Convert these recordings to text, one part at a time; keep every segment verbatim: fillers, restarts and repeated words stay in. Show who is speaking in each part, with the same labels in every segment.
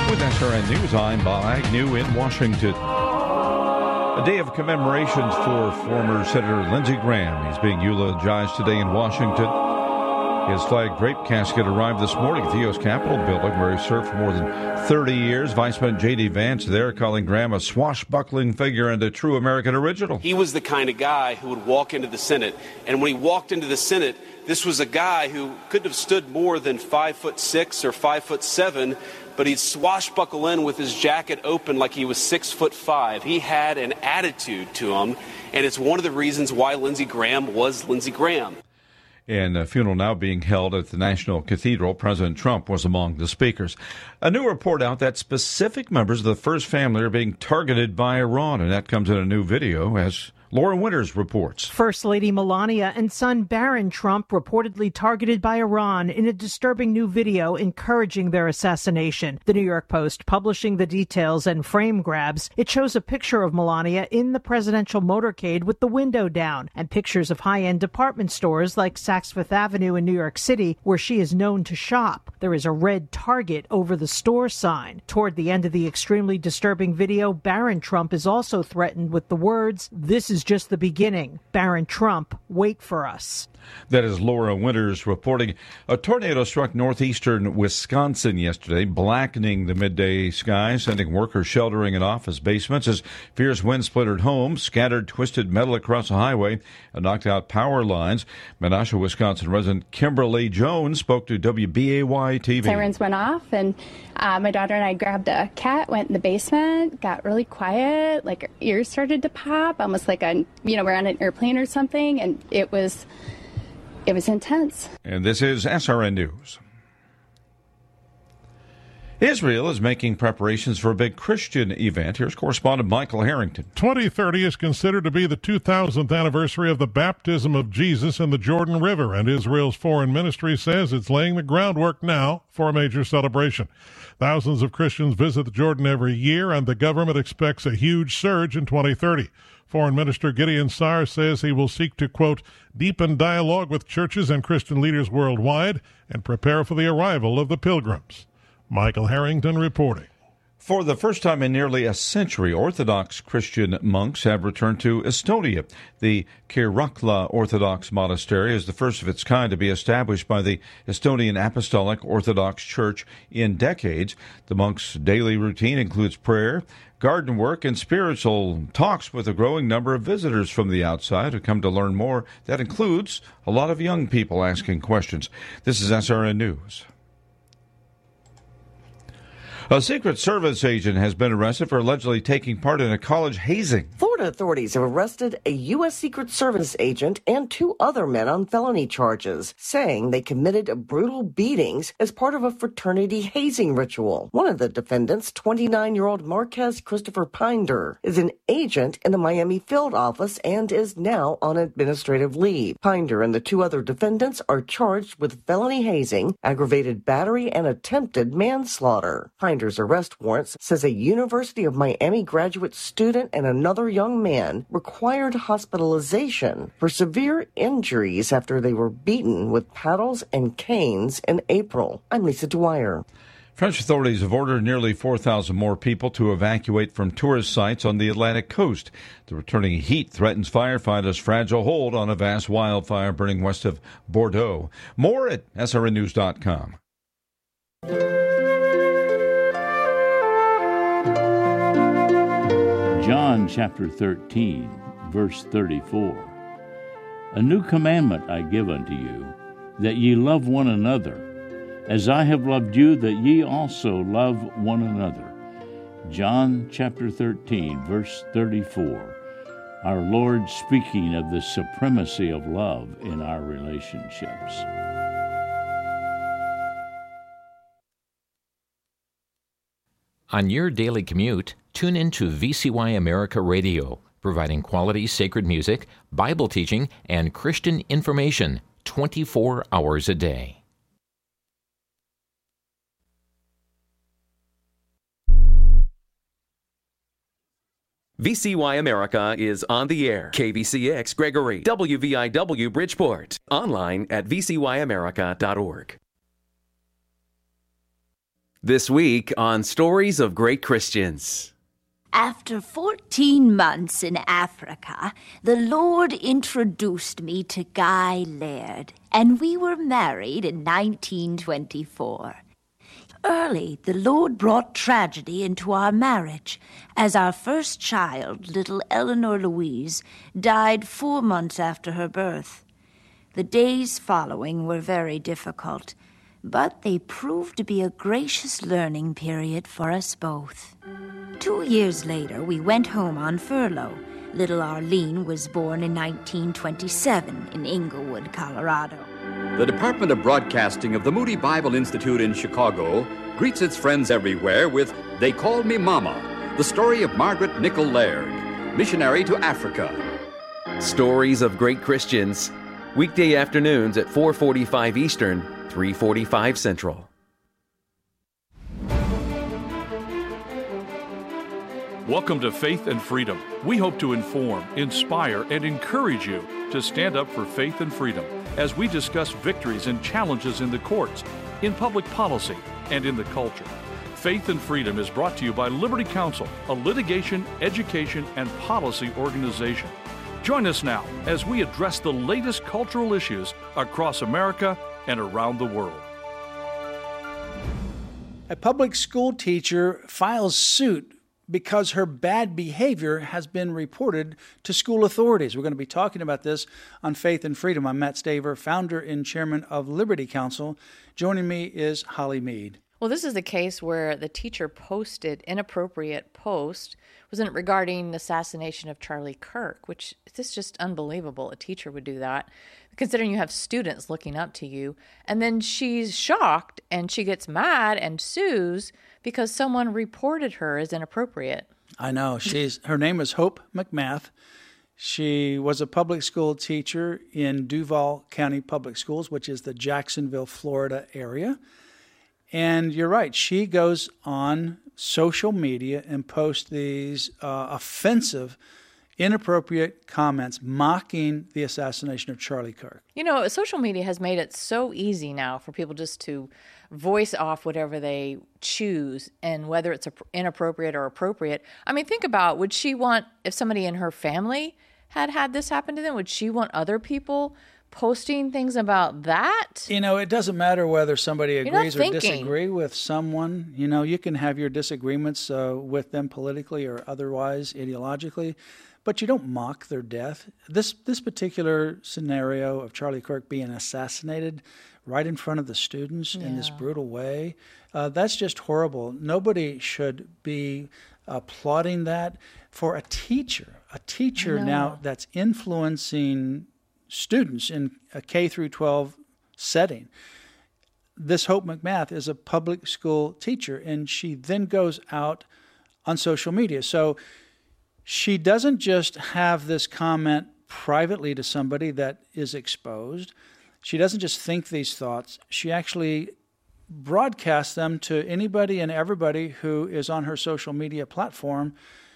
Speaker 1: With S R N News, I'm Bob Agnew in Washington. A day of commemorations for former Senator Lindsey Graham. He's being eulogized today in Washington. His flag drape casket arrived this morning at the U S Capitol building, where he served for more than thirty years. Vice President J D. Vance there calling Graham a swashbuckling figure and a true American original.
Speaker 2: He was the kind of guy who would walk into the Senate, and when he walked into the Senate, this was a guy who couldn't have stood more than five foot six or five foot seven, but he'd swashbuckle in with his jacket open like he was six foot five. He had an attitude to him, and it's one of the reasons why Lindsey Graham was Lindsey Graham.
Speaker 1: In a funeral now being held at the National Cathedral, President Trump was among the speakers. A new report out that specific members of the First Family are being targeted by Iran, and that comes in a new video as Laura Winters reports.
Speaker 3: First Lady Melania and son Barron Trump reportedly targeted by Iran in a disturbing new video encouraging their assassination. The New York Post publishing the details and frame grabs. It shows a picture of Melania in the presidential motorcade with the window down and pictures of high-end department stores like Saks Fifth Avenue in New York City, where she is known to shop. There is a red target over the store sign. Toward the end of the extremely disturbing video, Barron Trump is also threatened with the words, "This is just the beginning. Barron Trump, wait for us."
Speaker 1: That is Laura Winters reporting. A tornado struck northeastern Wisconsin yesterday, blackening the midday sky, sending workers sheltering in office basements as fierce wind splintered homes, scattered twisted metal across the highway, and knocked out power lines. Menasha, Wisconsin resident Kimberly Jones spoke to W B A Y T V.
Speaker 4: Sirens went off, and uh, my daughter and I grabbed a cat, went in the basement, got really quiet, like our ears started to pop, almost like a, you know, we're on an airplane or something, and it was... It was intense.
Speaker 1: And this is S R N News. Israel is making preparations for a big Christian event. Here's correspondent Michael Harrington.
Speaker 5: twenty thirty is considered to be the two thousandth anniversary of the baptism of Jesus in the Jordan River, and Israel's foreign ministry says it's laying the groundwork now for a major celebration. Thousands of Christians visit the Jordan every year, and the government expects a huge surge in twenty thirty. Foreign Minister Gideon Sar says he will seek to, quote, deepen dialogue with churches and Christian leaders worldwide and prepare for the arrival of the pilgrims. Michael Harrington reporting.
Speaker 1: For the first time in nearly a century, Orthodox Christian monks have returned to Estonia. The Kirakla Orthodox Monastery is the first of its kind to be established by the Estonian Apostolic Orthodox Church in decades. The monks' daily routine includes prayer, garden work, and spiritual talks with a growing number of visitors from the outside who come to learn more. That includes a lot of young people asking questions. This is S R N News. A Secret Service agent has been arrested for allegedly taking part in a college hazing.
Speaker 6: Florida authorities have arrested a U S. Secret Service agent and two other men on felony charges, saying they committed brutal beatings as part of a fraternity hazing ritual. One of the defendants, twenty-nine-year-old Marquez Christopher Pinder, is an agent in the Miami field office and is now on administrative leave. Pinder and the two other defendants are charged with felony hazing, aggravated battery, and attempted manslaughter. Pinder Pinder's arrest warrant says a University of Miami graduate student and another young man required hospitalization for severe injuries after they were beaten with paddles and canes in April. I'm Lisa Dwyer.
Speaker 1: French authorities have ordered nearly four thousand more people to evacuate from tourist sites on the Atlantic coast. The returning heat threatens firefighters' fragile hold on a vast wildfire burning west of Bordeaux. More at S R N news dot com.
Speaker 7: John chapter thirteen, verse thirty-four. A new commandment I give unto you, that ye love one another, as I have loved you, that ye also love one another. John chapter thirteen, verse thirty-four. Our Lord speaking of the supremacy of love in our relationships.
Speaker 8: On your daily commute, tune in to V C Y America Radio, providing quality sacred music, Bible teaching, and Christian information twenty-four hours a day.
Speaker 9: V C Y America is on the air. K V C X Gregory, W V I W Bridgeport. Online at v c y america dot org. This week on Stories of Great Christians.
Speaker 10: After fourteen months in Africa, the Lord introduced me to Guy Laird, and we were married in nineteen twenty-four. Early, the Lord brought tragedy into our marriage, as our first child, little Eleanor Louise, died four months after her birth. The days following were very difficult, but they proved to be a gracious learning period for us both. Two years later, we went home on furlough. Little Arlene was born in nineteen twenty-seven in Inglewood, Colorado.
Speaker 11: The Department of Broadcasting of the Moody Bible Institute in Chicago greets its friends everywhere with They Call Me Mama, the story of Margaret Nichol Laird, missionary to Africa.
Speaker 9: Stories of Great Christians, weekday afternoons at four forty-five Eastern, three forty-five Central.
Speaker 12: Welcome to Faith and Freedom. We hope to inform, inspire, and encourage you to stand up for faith and freedom as we discuss victories and challenges in the courts, in public policy, and in the culture. Faith and Freedom is brought to you by Liberty Counsel, a litigation, education, and policy organization. Join us now as we address the latest cultural issues across America and around the world.
Speaker 13: A public school teacher files suit because her bad behavior has been reported to school authorities. We're going to be talking about this on Faith and Freedom. I'm Matt Staver, founder and chairman of Liberty Counsel. Joining me is Holly Mead.
Speaker 14: Well, this is the case where the teacher posted inappropriate post, wasn't it, regarding the assassination of Charlie Kirk, which this is just unbelievable. A teacher would do that, considering you have students looking up to you. And then she's shocked and she gets mad and sues because someone reported her as inappropriate.
Speaker 13: I know. She's her name is Hope McMath. She was a public school teacher in Duval County Public Schools, which is the Jacksonville, Florida area. And you're right. She goes on social media and posts these uh, offensive, inappropriate comments mocking the assassination of Charlie Kirk.
Speaker 14: You know, social media has made it so easy now for people just to voice off whatever they choose, and whether it's inappropriate or appropriate. I mean, think about, would she want, if somebody in her family had had this happen to them, would she want other people posting things about that?
Speaker 13: You know, it doesn't matter whether somebody agrees or disagree with someone. You know, you can have your disagreements uh, with them politically or otherwise ideologically, but you don't mock their death. This this particular scenario of Charlie Kirk being assassinated right in front of the students yeah. in this brutal way, uh, that's just horrible. Nobody should be applauding that. For a teacher, a teacher now that's influencing students in a K through twelve setting. This Hope McMath is a public school teacher, and she then goes out on social media. So she doesn't just have this comment privately to somebody that is exposed. She doesn't just think these thoughts. She actually broadcasts them to anybody and everybody who is on her social media platform.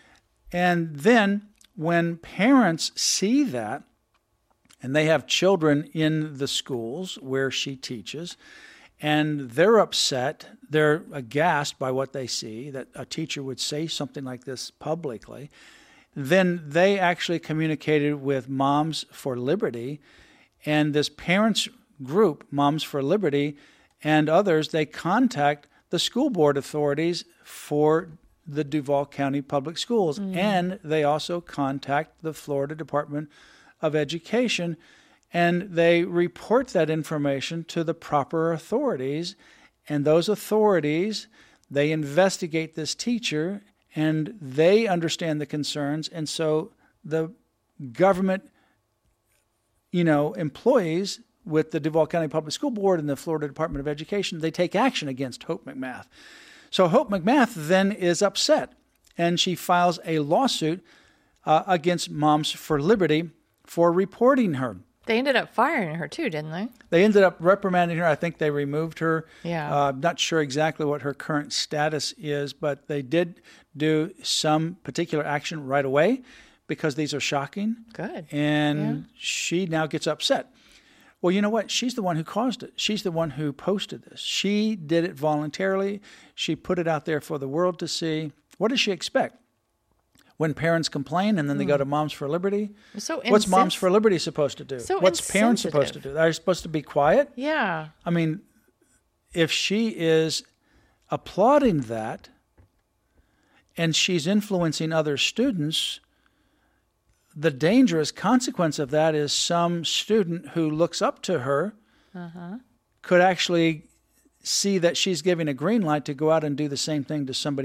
Speaker 13: And then when parents see that, and they have children in the schools where she teaches, and they're upset, they're aghast by what they see, that a teacher would say something like this publicly, then they actually communicated with Moms for Liberty, and this parents group, Moms for Liberty, and others, they contact the school board authorities for the Duval County Public Schools, mm. and they also contact the Florida Department of Education, and they report that information to the proper authorities, and those authorities, they investigate this teacher, and they understand the concerns, and so the government, you know, employees with the Duval County Public School Board and the Florida Department of Education, they take action against Hope McMath. So Hope McMath then is upset, and she files a lawsuit uh, against Moms for Liberty for reporting her.
Speaker 14: They ended up firing her too, didn't they?
Speaker 13: They ended up reprimanding her. I think they removed her.
Speaker 14: Yeah.
Speaker 13: Uh, I'm not sure exactly what her current status is, but they did do some particular action right away because these are shocking.
Speaker 14: Good.
Speaker 13: And
Speaker 14: yeah.
Speaker 13: she now gets upset. Well, you know what? She's the one who caused it. She's the one who posted this. She did it voluntarily. She put it out there for the world to see. What does she expect? When parents complain and then they mm. go to Moms for Liberty?
Speaker 14: So
Speaker 13: What's Moms for Liberty supposed to do?
Speaker 14: So
Speaker 13: What's parents supposed to do? They're supposed to be quiet?
Speaker 14: Yeah.
Speaker 13: I mean, if she is applauding that and she's influencing other students, the dangerous consequence of that is some student who looks up to her uh-huh. could actually see that she's giving a green light to go out and do the same thing to somebody